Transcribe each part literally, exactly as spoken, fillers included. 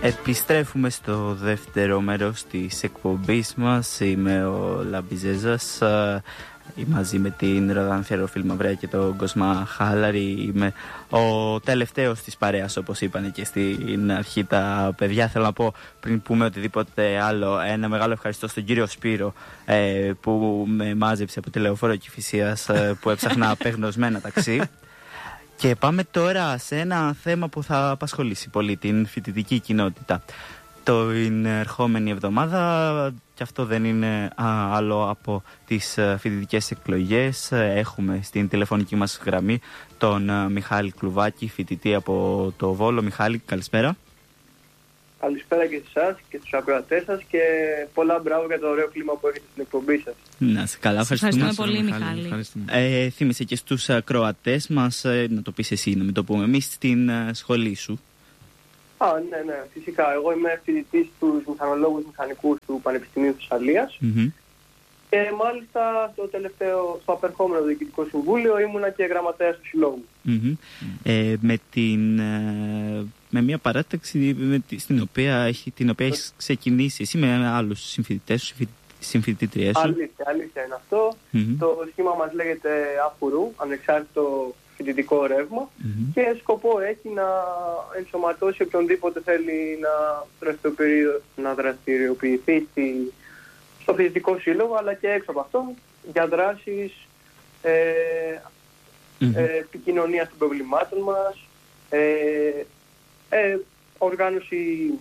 Επιστρέφουμε στο δεύτερο μέρος της εκπομπής μας. Είμαι ο Λαμπιζέζας. Μαζί με την Ροδάν Φιεροφίλ-Μαυρέα και τον Κοσμά Χάλαρη. Είμαι ο τελευταίος της παρέας, όπως είπαν και στην αρχή τα παιδιά. Θέλω να πω, πριν πούμε οτιδήποτε άλλο, ένα μεγάλο ευχαριστώ στον κύριο Σπύρο ε, που με μάζεψε από τη Λεωφόρο Κηφισίας, ε, που έψαχνα απεγνωσμένα ταξί. Και πάμε τώρα σε ένα θέμα που θα απασχολήσει πολύ την φοιτητική κοινότητα. Την ερχόμενη εβδομάδα, και αυτό δεν είναι α, άλλο από τις φοιτητικές εκλογές, έχουμε στην τηλεφωνική μας γραμμή τον Μιχάλη Κλουβάκη, φοιτητή από το Βόλο. Μιχάλη, καλησπέρα. Καλησπέρα και σε εσάς και στους ακροατές σας και πολλά μπράβο για το ωραίο κλίμα που έχετε στην εκπομπή σας. Να σε καλά, ευχαριστούμε. Ευχαριστούμε πολύ, Μιχάλη. Ευχαριστούμε. Ε, θύμισε και στους ακροατές μας, ε, να το πεις εσύ, να μην το πούμε εμείς, στην ε, σχολή σου. Α, ναι, ναι, φυσικά. Εγώ είμαι φοιτητής στους μηχανολόγους μηχανικούς του Πανεπιστημίου Θεσσαλίας. Mm-hmm. Και μάλιστα στο τελευταίο, στο απερχόμενο Διοικητικό Συμβούλιο ήμουνα και γραμματέας του Συλλόγου. Mm-hmm. Ε, με, την, ε, με μια παράταξη με τη, στην οποία, έχει, την οποία έχεις ξεκινήσει εσύ με άλλους συμφοιτητές σου, συμφοιτητριές σου. Αλήθεια, αλήθεια είναι αυτό. Mm-hmm. Το σχήμα μας λέγεται ΑΦΟΡΟΥ, ανεξάρτητο φοιτητικό ρεύμα, mm-hmm. και σκοπό έχει να ενσωματώσει οποιονδήποτε θέλει να, να δραστηριοποιηθεί στη, στο φοιτητικό σύλλογο, αλλά και έξω από αυτό για δράσεις ε, mm-hmm. ε, επικοινωνίας των προβλημάτων μας, ε, ε, οργάνωση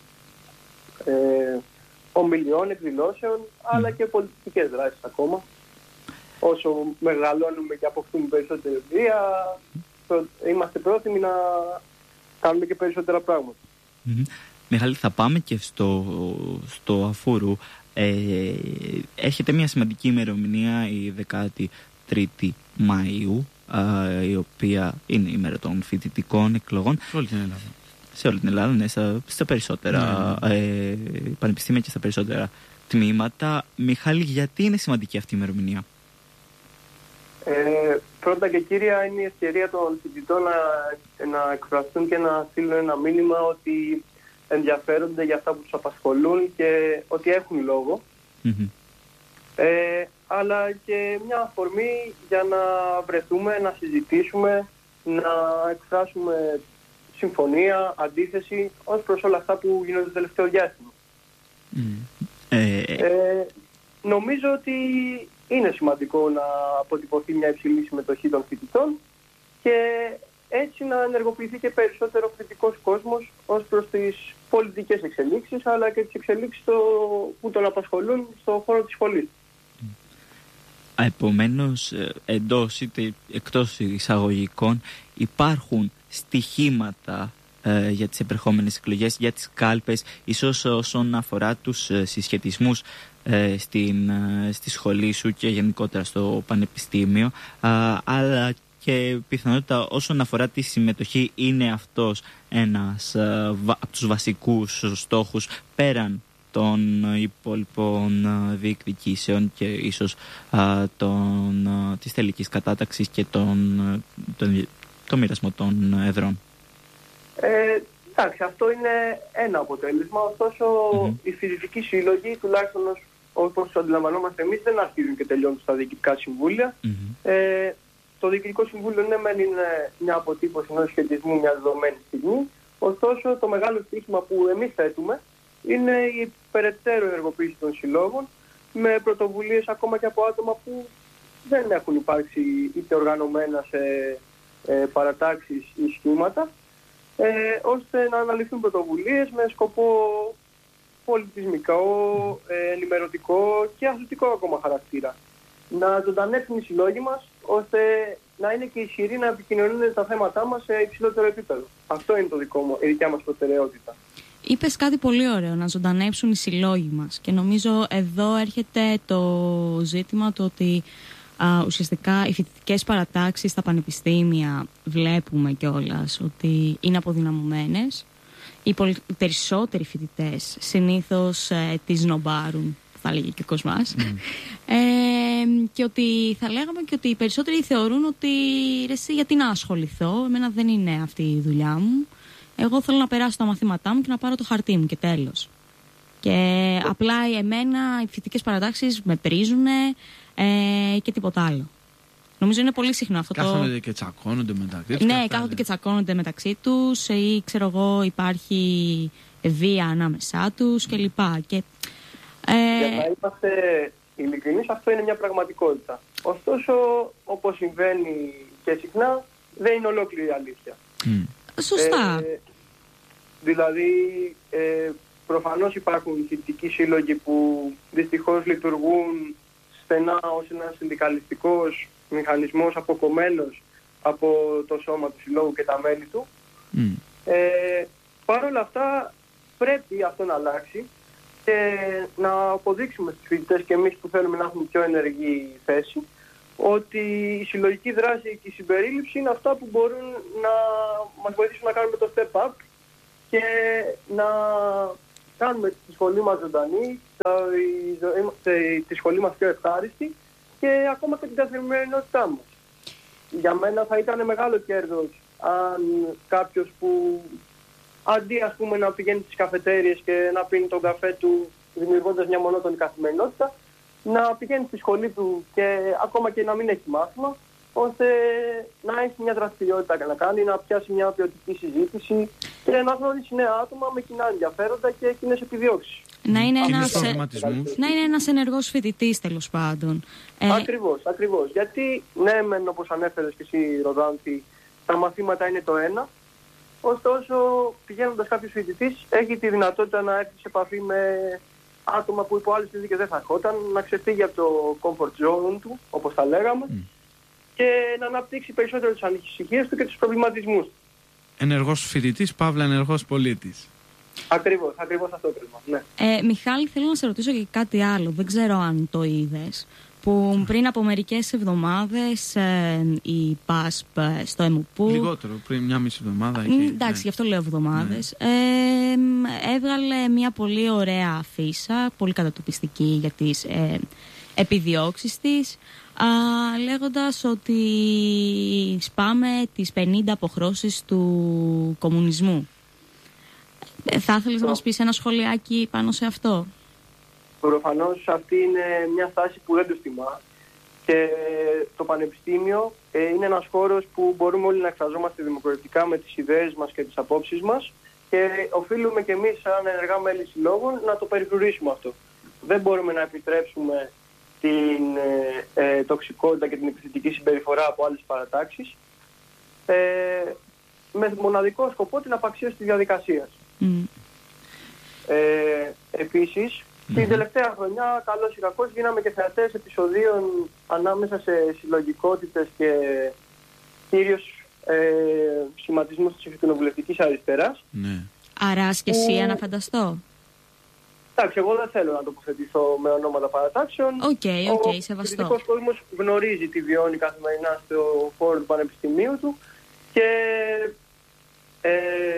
ε, ομιλιών, εκδηλώσεων, mm-hmm. αλλά και πολιτικές δράσεις ακόμα. Όσο μεγαλώνουμε και αποκτούμε περισσότερη εμπειρία, είμαστε πρόθυμοι να κάνουμε και περισσότερα πράγματα. Mm-hmm. Μιχάλη, θα πάμε και στο, στο Αφόρου. Ε, έχετε μια σημαντική ημερομηνία, η δεκάτη τρίτη Μαΐου, ε, η οποία είναι η μέρα των φοιτητικών εκλογών. Σε όλη την Ελλάδα. Σε όλη την Ελλάδα, ναι, στα, στα περισσότερα mm. ε, πανεπιστήμια και στα περισσότερα τμήματα. Μιχάλη, γιατί είναι σημαντική αυτή η ημερομηνία? Ε, πρώτα και κύρια, είναι η ευκαιρία των φοιτητών να, να εκφραστούν και να στείλουν ένα μήνυμα ότι ενδιαφέρονται για αυτά που τους απασχολούν και ότι έχουν λόγο. Mm-hmm. Ε, αλλά και μια αφορμή για να βρεθούμε, να συζητήσουμε, να εκφράσουμε συμφωνία, αντίθεση ως προς όλα αυτά που γίνονται το τελευταίο διάστημα. Mm. Ε... Ε, νομίζω ότι είναι σημαντικό να αποτυπωθεί μια υψηλή συμμετοχή των φοιτητών και έτσι να ενεργοποιηθεί και περισσότερο φοιτητικός κόσμος ως προς τις πολιτικές εξελίξεις, αλλά και τις εξελίξεις το, που τον απασχολούν στον χώρο της σχολής. Επομένως, εντός είτε εκτός εισαγωγικών υπάρχουν στοιχήματα ε, για τις επερχόμενες εκλογές, για τις κάλπες, ίσως όσον αφορά τους ε, συσχετισμούς ε, στην, ε, στη σχολή σου και γενικότερα στο πανεπιστήμιο, ε, αλλά και πιθανότητα όσον αφορά τη συμμετοχή είναι αυτός ένας ε, βα, από τους βασικούς στόχους πέραν των υπόλοιπων διεκδικήσεων και ίσως α, των, α, της τελικής κατάταξης και τον, τον, τον μοιρασμό των εδρών. Ε, εντάξει, αυτό είναι ένα αποτέλεσμα, ωστόσο mm-hmm. οι φοιτητικοί σύλλογοι, τουλάχιστον όπως το αντιλαμβανόμαστε εμείς, δεν αρχίζουν και τελειώνουν στα διοικητικά συμβούλια. Mm-hmm. Ε, το Διοικητικό Συμβούλιο ναι μεν είναι μια αποτύπωση ενός σχετισμού μια δεδομένη στιγμή, ωστόσο το μεγάλο στοίχημα που εμείς θέτουμε είναι η περαιτέρω ενεργοποίηση των συλλόγων με πρωτοβουλίες ακόμα και από άτομα που δεν έχουν υπάρξει είτε οργανωμένα σε ε, παρατάξεις ή σχήματα, ε, ώστε να αναλυθούν πρωτοβουλίες με σκοπό πολιτισμικό, ε, ενημερωτικό και αθλητικό ακόμα χαρακτήρα. Να ζωντανεύσουν οι συλλόγοι μας, ώστε να είναι και ισχυροί να επικοινωνούν τα θέματά μας σε υψηλότερο επίπεδο. Αυτό είναι το δικό μου, η δικιά μας προτεραιότητα. Είπες κάτι πολύ ωραίο, να ζωντανέψουν οι συλλόγοι μας, και νομίζω εδώ έρχεται το ζήτημα το ότι α, ουσιαστικά οι φοιτητικές παρατάξεις στα πανεπιστήμια βλέπουμε κιόλας ότι είναι αποδυναμωμένες. Οι περισσότεροι φοιτητές συνήθως ε, τις νομπάρουν, θα λέγει και ο Κοσμάς, mm. ε, και ότι θα λέγαμε και ότι οι περισσότεροι θεωρούν ότι ρε εσύ γιατί να ασχοληθώ, εμένα δεν είναι αυτή η δουλειά μου. Εγώ θέλω να περάσω τα μαθήματά μου και να πάρω το χαρτί μου και τέλος. Και απλά εμένα οι φοιτητικές παρατάξεις με πρίζουν ε, και τίποτα άλλο. Νομίζω είναι πολύ συχνό αυτό. Κάθονται το... και τσακώνονται μεταξύ τους. Ναι, κάθονται και τσακώνονται μεταξύ τους ή ξέρω εγώ υπάρχει βία ανάμεσά τους κλπ. Και, ε... Για να είμαστε ειλικρινείς, αυτό είναι μια πραγματικότητα. Ωστόσο, όπως συμβαίνει και συχνά, δεν είναι ολόκληρη αλήθεια. Mm. Σωστά. Ε, δηλαδή, ε, προφανώς υπάρχουν φοιτητικοί σύλλογοι που δυστυχώς λειτουργούν στενά ως ένας συνδικαλιστικός μηχανισμός αποκομμένος από το σώμα του συλλόγου και τα μέλη του. Mm. Ε, Παρ' όλα αυτά πρέπει αυτό να αλλάξει και να αποδείξουμε στους φοιτητές και εμείς που θέλουμε να έχουμε πιο ενεργή θέση ότι η συλλογική δράση και η συμπερίληψη είναι αυτά που μπορούν να μας βοηθήσουν να κάνουμε το step up και να κάνουμε τη σχολή μας ζωντανή, τη σχολή μας πιο ευχάριστη και ακόμα και την καθημερινότητά μας. Για μένα θα ήταν μεγάλο κέρδος αν κάποιος που αντί ας πούμε να πηγαίνει στις καφετέριες και να πίνει τον καφέ του δημιουργώντας μια μονότονη καθημερινότητα, να πηγαίνει στη σχολή του και ακόμα και να μην έχει μάθημα, ώστε να έχει μια δραστηριότητα να κάνει, να πιάσει μια ποιοτική συζήτηση και να γνωρίσει νέα άτομα με κοινά ενδιαφέροντα και κοινές επιδιώξεις. Να είναι ένας, να είναι ένας ενεργός φοιτητής τέλος πάντων. Ε... Ακριβώς, ακριβώς. Γιατί ναι, μεν όπως ανέφερες και εσύ Ροδάνθη, τα μαθήματα είναι το ένα, ωστόσο πηγαίνοντας κάποιος φοιτητής έχει τη δυνατότητα να έρθει σε επαφή με άτομα που υπό άλλες συνθήκες δεν θα ερχόταν, να ξεφύγει από το comfort zone του, όπως τα λέγαμε, mm. και να αναπτύξει περισσότερο τις ανησυχίες του και τους προβληματισμούς του. Ενεργός φοιτητής, παύλα ενεργός πολίτης. Ακριβώς, ακριβώς αυτό ακριβώς, ναι. Ε, Μιχάλη, θέλω να σε ρωτήσω και κάτι άλλο, δεν ξέρω αν το είδες, που πριν από μερικές εβδομάδες ε, η ΠΑΣΠ στο ΕΜΟΠΟΥ... Λιγότερο, πριν μια μισή εβδομάδα. Ε, εντάξει, ναι. Γι' αυτό λέω εβδομάδες. Ναι. Ε, έβγαλε μια πολύ ωραία αφίσα, πολύ κατατοπιστική για τις ε, επιδιώξεις της, α, λέγοντας ότι σπάμε τις πενήντα αποχρώσεις του κομμουνισμού. Ε, θα ήθελες να μας πεις ένα σχολιάκι πάνω σε αυτό? Προφανώς αυτή είναι μια στάση που δεν τους τιμά και το Πανεπιστήμιο ε, είναι ένας χώρος που μπορούμε όλοι να εκφραζόμαστε δημοκρατικά με τις ιδέες μας και τις απόψεις μας και οφείλουμε και εμείς σαν ενεργά μέλη συλλόγων να το περιφρουρήσουμε αυτό. Δεν μπορούμε να επιτρέψουμε την ε, ε, τοξικότητα και την επιθετική συμπεριφορά από άλλες παρατάξεις ε, με μοναδικό σκοπό την απαξίωση της διαδικασίας. Mm. Ε, επίσης, mm-hmm. την τελευταία χρονιά, καλώς ή κακώς, γίναμε και θεατές επεισοδίων ανάμεσα σε συλλογικότητες και κυρίως ε, σχηματισμούς της κοινοβουλευτικής αριστεράς. Mm. Αράς και εσύ, που... να φανταστώ. Εντάξει, εγώ δεν θέλω να τοποθετηθώ με ονόματα παρατάξεων. Οκ, okay, οκ, okay, σεβαστό. Ο φοιτητικός κόσμος γνωρίζει τι βιώνει καθημερινά στο χώρο του πανεπιστημίου του και, ε,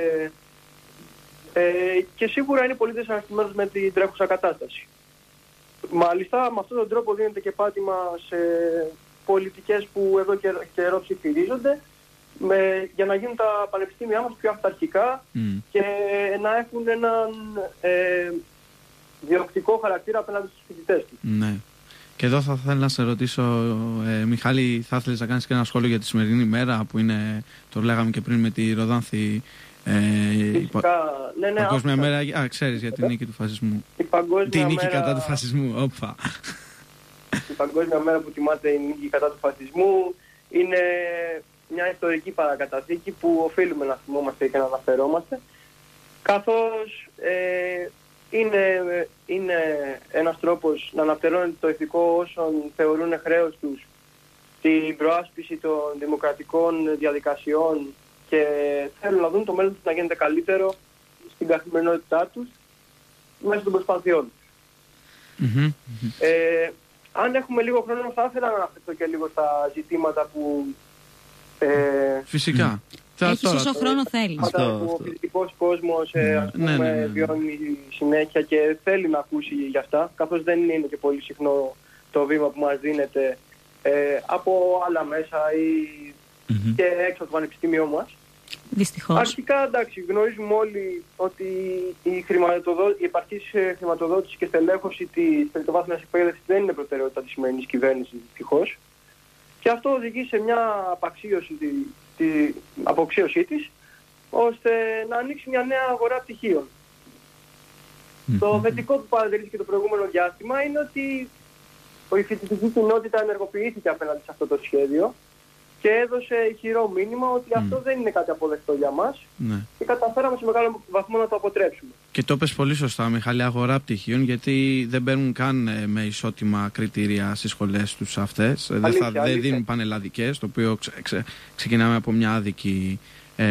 ε, και σίγουρα είναι πολύ δυσαναστημένος με την τρέχουσα κατάσταση. Μάλιστα, με αυτόν τον τρόπο δίνεται και πάτημα σε πολιτικές που εδώ και καιρό ψηφιρίζονται, με, για να γίνουν τα πανεπιστήμια μας πιο αυταρχικά mm. και να έχουν έναν ε, διοκτικό χαρακτήρα απέναντι στους φοιτητές του. Ναι. Και εδώ θα ήθελα να σε ρωτήσω, ε, Μιχάλη, θα ήθελες να κάνεις και ένα σχόλιο για τη σημερινή μέρα που είναι, το λέγαμε και πριν με τη Ροδάνθη, ε, Φυσικά, η ναι, ναι, Παγκόσμια άφησα. Μέρα, α, ξέρεις για την νίκη του φασισμού. Η Παγκόσμια τη νίκη μέρα... κατά του φασισμού, όπα. Η Παγκόσμια Μέρα που τιμάται η νίκη κατά του φασισμού είναι μια ιστορική παρακαταθήκη που οφείλουμε να θυμόμαστε και να αναφερόμαστε, καθώς ε, είναι, είναι ένας τρόπος να αναπτερώνεται το ηθικό όσων θεωρούν χρέος τους την προάσπιση των δημοκρατικών διαδικασιών και θέλουν να δουν το μέλλον τους να γίνεται καλύτερο στην καθημερινότητά τους μέσα των προσπαθειών τους. Mm-hmm. Ε, αν έχουμε λίγο χρόνο θα ήθελα να αναφερθώ και λίγο στα ζητήματα που ε, φυσικά mm. έχεις όσο χρόνο ε, θέλεις. Αυτό, που ο φοιτητικός κόσμος ε, ας πούμε, ναι, ναι, ναι. βιώνει συνέχεια και θέλει να ακούσει για αυτά, καθώς δεν είναι και πολύ συχνό το βήμα που μας δίνεται ε, από άλλα μέσα ή mm-hmm. και έξω από το πανεπιστήμιό μας. Δυστυχώς. Αρχικά, εντάξει, γνωρίζουμε όλοι ότι η, χρηματοδο... η επαρκής χρηματοδότηση και στελέχωση της τριτοβάθμιας εκπαίδευσης δεν είναι προτεραιότητα της σημερινής κυβέρνησης, δυστυχώς. Και αυτό οδηγεί σε μια απαξίωση, τη, τη αποξίωσή της, ώστε να ανοίξει μια νέα αγορά πτυχίων. Mm-hmm. Το θετικό που παρατηρήθηκε το προηγούμενο διάστημα είναι ότι η φοιτητική κοινότητα ενεργοποιήθηκε απέναντι σε αυτό το σχέδιο και έδωσε ηχηρό μήνυμα ότι mm. αυτό δεν είναι κάτι αποδεκτό για μας ναι. και καταφέραμε σε μεγάλο βαθμό να το αποτρέψουμε. Και το πες πολύ σωστά, Μιχάλη, αγορά πτυχίων, γιατί δεν μπαίνουν καν με ισότιμα κριτήρια στις σχολές τους αυτές. Αλήθεια, δεν, θα, αλήθεια. δεν δίνουν πανελλαδικές, το οποίο ξε, ξε, ξεκινάμε από μια άδικη, ε,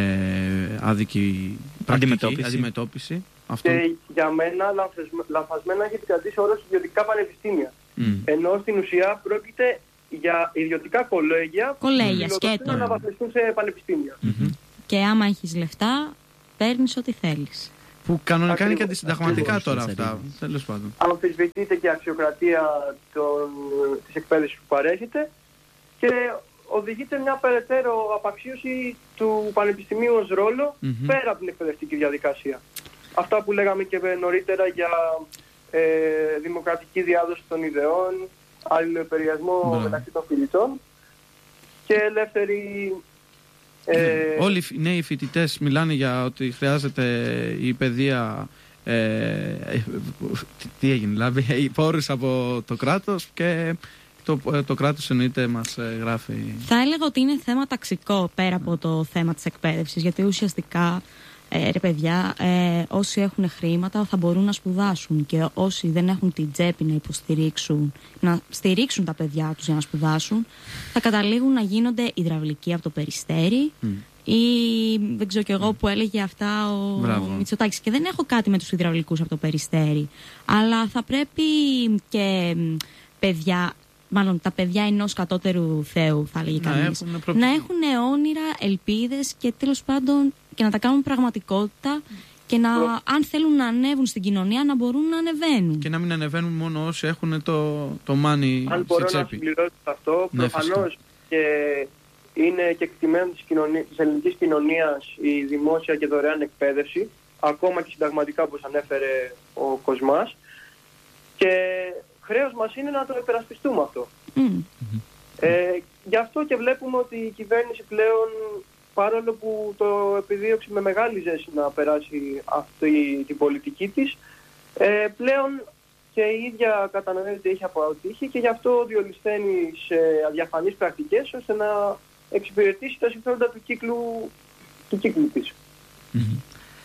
άδικη πρακτική, αντιμετώπιση. αντιμετώπιση. Αυτό. Και για μένα λανθασμένα έχει επικρατήσει ο όρος ιδιωτικά πανεπιστήμια. Mm. Ενώ στην ουσία πρόκειται για ιδιωτικά κολέγια που mm. να αναβαθμιστούν σε πανεπιστήμια. Mm-hmm. Και άμα έχεις λεφτά, παίρνεις ό,τι θέλεις. Που κανονικά είναι και αντισυνταγματικά τώρα αυτά. Τέλος πάντων. Αμφισβητείται και η αξιοκρατία των, της εκπαίδευσης που παρέχεται και οδηγείται μια περαιτέρω απαξίωση του πανεπιστημίου ως ρόλο mm-hmm. πέρα από την εκπαιδευτική διαδικασία. Αυτά που λέγαμε και νωρίτερα για ε, δημοκρατική διάδοση των ιδεών, αλληλοεπηρεασμό μεταξύ των φοιτητών και ελεύθερη... Ε... Όλοι οι νέοι φοιτητές μιλάνε για ότι χρειάζεται η παιδεία... Ε, ε, τι έγινε, δηλαδή, πόρους από το κράτος και... Το, το κράτος εννοείται μας ε, γράφει... Θα έλεγα ότι είναι θέμα ταξικό πέρα από το θέμα της εκπαίδευσης, γιατί ουσιαστικά ε, ρε παιδιά, ε, όσοι έχουν χρήματα θα μπορούν να σπουδάσουν και όσοι δεν έχουν την τσέπη να υποστηρίξουν, να στηρίξουν τα παιδιά τους για να σπουδάσουν, θα καταλήγουν να γίνονται υδραυλικοί από το Περιστέρι mm. ή δεν ξέρω κι εγώ mm. που έλεγε αυτά ο Μητσοτάκης. Και δεν έχω κάτι με τους υδραυλικούς από το Περιστέρι, αλλά θα πρέπει και παιδιά... Μάλλον τα παιδιά ενός κατώτερου Θεού, θα λέγει κανείς, να, προ... να έχουν όνειρα, ελπίδες και τέλος πάντων και να τα κάνουν πραγματικότητα και να, προ... αν θέλουν να ανέβουν στην κοινωνία, να μπορούν να ανεβαίνουν. Και να μην ανεβαίνουν μόνο όσοι έχουν το, το μάνι αν στη μπορώ τσέπη. Να συμπληρώσω αυτό, ναι, προφανώς και είναι και εκτιμένο της, κοινωνίας, της ελληνικής κοινωνίας η δημόσια και δωρεάν εκπαίδευση, ακόμα και συνταγματικά όπως ανέφερε ο Κοσμάς, και χρέος μας είναι να το υπερασπιστούμε αυτό. Mm. Ε, γι' αυτό και βλέπουμε ότι η κυβέρνηση πλέον, παρόλο που το επιδίωξε με μεγάλη ζέση να περάσει αυτή την πολιτική της, ε, πλέον και η ίδια κατανοεί ότι έχει αποτύχει και γι' αυτό διολυσθένει σε αδιαφανείς πρακτικές ώστε να εξυπηρετήσει τα συμφέροντα του κύκλου, του κύκλου της. Mm-hmm.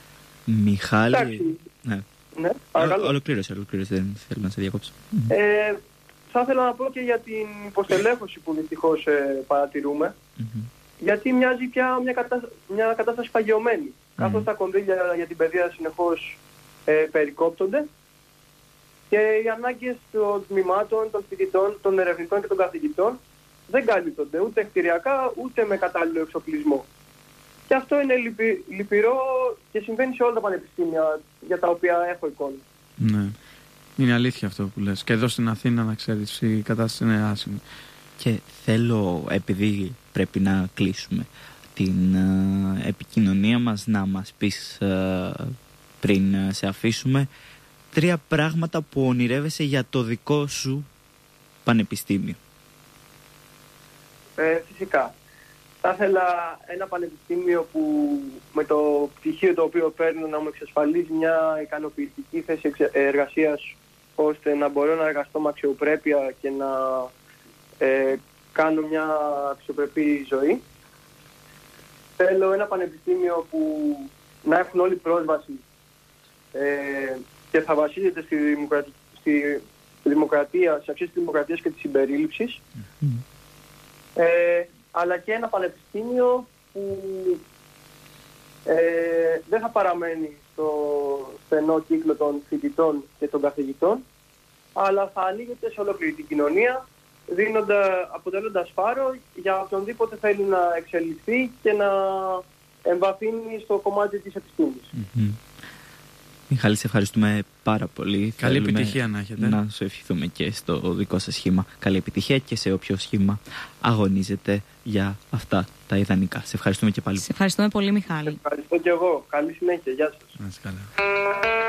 Μιχάλη... Ναι. Ναι, Ολο, ολοκλήρωσε, ολοκλήρωσε, δεν θέλω να σε διακόψω. Ε, θα ήθελα να πω και για την υποστελέχωση που δυστυχώς ε, παρατηρούμε, mm-hmm. γιατί μοιάζει πια μια, κατάσ... μια κατάσταση παγιωμένη. Mm-hmm. Καθώς τα κονδύλια για την παιδεία συνεχώς ε, περικόπτονται και οι ανάγκες των τμήματων, των φοιτητών, των ερευνητών και των καθηγητών δεν καλύπτονται ούτε κτηριακά ούτε με κατάλληλο εξοπλισμό. Και αυτό είναι λυπη, λυπηρό και συμβαίνει σε όλα τα πανεπιστήμια για τα οποία έχω εικόνα. Ναι, είναι αλήθεια αυτό που λες. Και εδώ στην Αθήνα, να ξέρεις, η κατάσταση είναι άσχημη. Και θέλω, επειδή πρέπει να κλείσουμε την uh, επικοινωνία μας, να μας πεις uh, πριν uh, σε αφήσουμε τρία πράγματα που ονειρεύεσαι για το δικό σου πανεπιστήμιο. Ε, φυσικά. Θα ήθελα ένα πανεπιστήμιο που με το πτυχίο το οποίο παίρνω να μου εξασφαλίζει μια ικανοποιητική θέση εργασίας ώστε να μπορώ να εργαστώ με αξιοπρέπεια και να ε, κάνω μια αξιοπρεπή ζωή. Θέλω ένα πανεπιστήμιο που να έχουν όλη πρόσβαση ε, και θα βασίζεται στη, δημοκρατι... στη δημοκρατία, σε αξίες της δημοκρατίας και της συμπερίληψης. Mm. Ε, αλλά και ένα πανεπιστήμιο που ε, δεν θα παραμένει στο στενό κύκλο των φοιτητών και των καθηγητών, αλλά θα ανοίγεται σε ολόκληρη την κοινωνία, δίνοντα, αποτελώντας φάρο για οποιονδήποτε θέλει να εξελιχθεί και να εμβαθύνει στο κομμάτι της επιστήμης. Mm-hmm. Μιχάλη, σε ευχαριστούμε πάρα πολύ. Καλή Θέλουμε επιτυχία να έχετε. Να σου ευχηθούμε και στο δικό σας σχήμα. Καλή επιτυχία και σε όποιο σχήμα αγωνίζεται για αυτά τα ιδανικά. Σε ευχαριστούμε και πάλι. Σε ευχαριστούμε πολύ, Μιχάλη. Ευχαριστώ και εγώ. Καλή συνέχεια. Γεια σας. Να είσαι καλά.